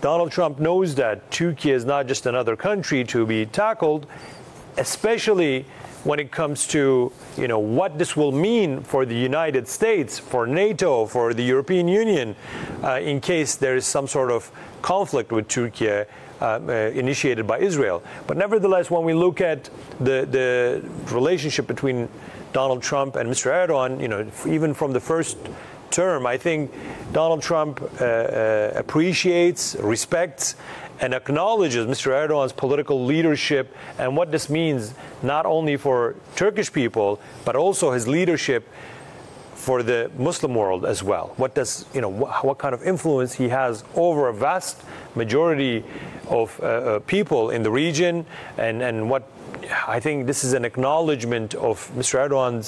Donald Trump knows that Turkey is not just another country to be tackled, especially when it comes to what this will mean for the United States, for NATO, for the European Union, in case there is some sort of conflict with Turkey initiated by Israel. But nevertheless, when we look at the relationship between Donald Trump and Mr. Erdogan, even from the first term, I think Donald Trump appreciates, respects, and acknowledges Mr. Erdogan's political leadership and what this means not only for Turkish people, but also his leadership for the Muslim world as well. What kind of influence he has over a vast majority of people in the region, and what I think this is an acknowledgement of Mr. Erdogan's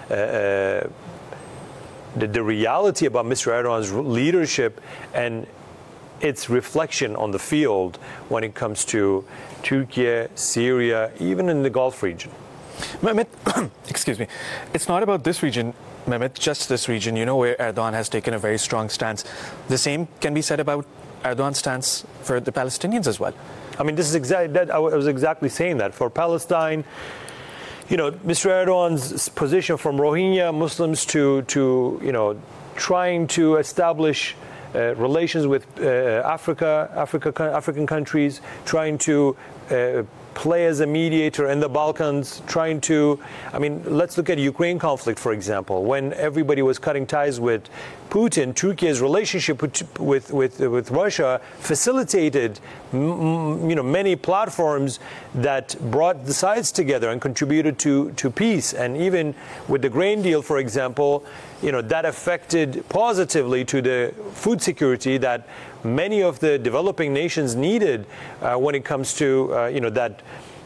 the reality about Mr. Erdogan's leadership and its reflection on the field when it comes to Turkey, Syria, even in the Gulf region. Mehmet, excuse me, it's not about this region, Mehmet, just this region, where Erdogan has taken a very strong stance. The same can be said about Erdogan's stance for the Palestinians as well. I mean, this is exactly that. I was exactly saying that. For Palestine, Mr. Erdogan's position from Rohingya Muslims to trying to establish relations with African countries, trying to play as a mediator in the Balkans, let's look at Ukraine conflict, for example. When everybody was cutting ties with Putin, Turkey's relationship with Russia facilitated many platforms that brought the sides together and contributed to peace. And even with the grain deal, for example, that affected positively to the food security that many of the developing nations needed when it comes to that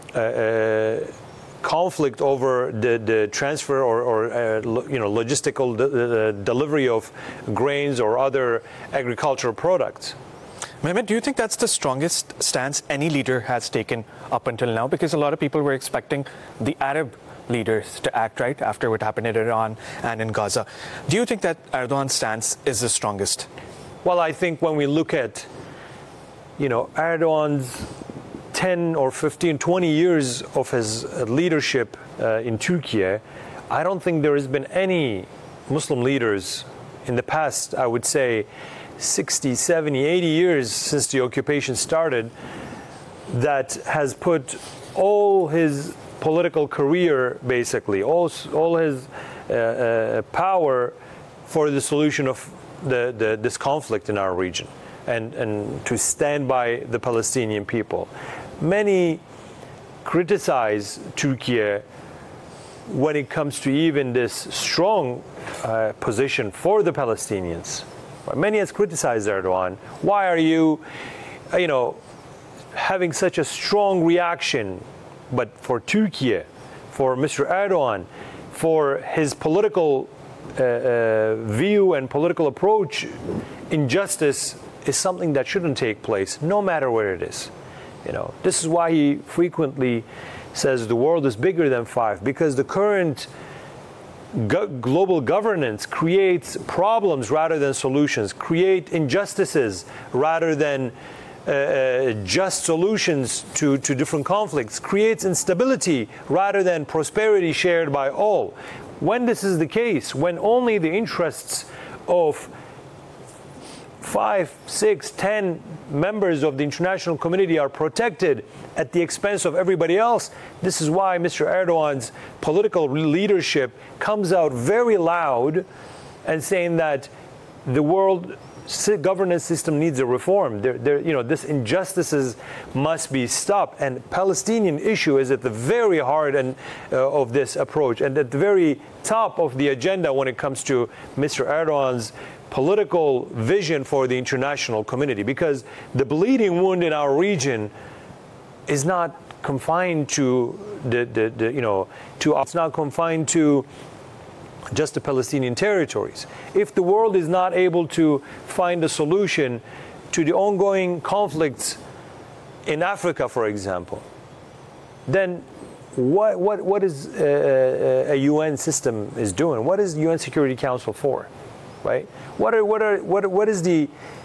conflict over the transfer or logistical delivery of grains or other agricultural products. Mehmet, do you think that's the strongest stance any leader has taken up until now? Because a lot of people were expecting the Arab leaders to act right after what happened in Iran and in Gaza. Do you think that Erdogan's stance is the strongest? Well, I think when we look at, Erdogan's 10 or 15, 20 years of his leadership in Turkey, I don't think there has been any Muslim leaders in the past, I would say, 60, 70, 80 years since the occupation started, that has put all his political career, basically, all his power for the solution of this conflict in our region and to stand by the Palestinian people. Many criticize Turkey when it comes to even this strong position for the Palestinians. Many has criticized Erdogan. Why are you, having such a strong reaction? But for Turkey, for Mr. Erdogan, for his political view and political approach, injustice is something that shouldn't take place, no matter where it is. This is why he frequently says the world is bigger than five, because the current global governance creates problems rather than solutions, create injustices rather than just solutions to different conflicts, creates instability rather than prosperity shared by all. When this is the case, when only the interests of 5, 6, 10 members of the international community are protected at the expense of everybody else, this is why Mr. Erdogan's political leadership comes out very loud and saying that the world governance system needs a reform. This injustices must be stopped, and Palestinian issue is at the very heart of this approach and at the very top of the agenda when it comes to Mr. Erdogan's political vision for the international community, because the bleeding wound in our region is not confined to it's not confined to just the Palestinian territories. If the world is not able to find a solution to the ongoing conflicts in Africa, for example, then what is a UN system is doing? What is the UN Security Council for, right? What is the